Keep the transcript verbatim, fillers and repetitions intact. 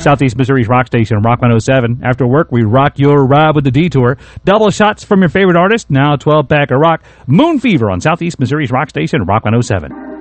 Southeast Missouri's rock station, Rock one oh seven. After work, we rock your ride with the Detour. Double shots from your favorite artist, now twelve pack of rock. Moon Fever on Southeast Missouri's rock station, Rock one oh seven.